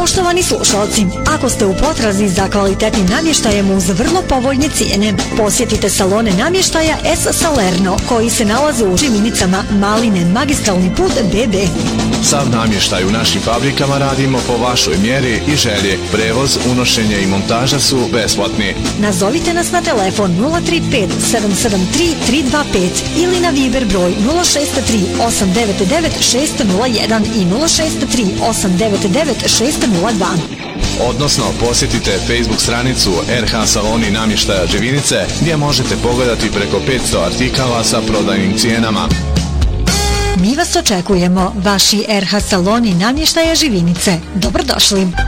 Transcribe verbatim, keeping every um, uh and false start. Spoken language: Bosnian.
Poštovani slušalci, ako ste u potrazi za kvalitetnim namještajem uz vrlo povoljne cijene, posjetite salone namještaja S. Salerno, koji se nalaze u Živinicama, Maline, magistralni put B B. Sav namještaj u našim fabrikama radimo po vašoj mjeri i želji. Prevoz, unošenje i montaža su besplatni. Nazovite nas na telefon nula tri pet sedam sedam tri tri dva pet ili na Viber broj nula šest tri osam devet devet šest nula jedan i nula šest tri osam devet devet šest nula dva. Odnosno, posjetite Facebook stranicu R H Saloni namještaja Živinice, gdje možete pogledati preko petsto artikala sa prodajnim cijenama. Mi vas očekujemo, vaši R H Saloni namještaja Živinice. Dobrodošli!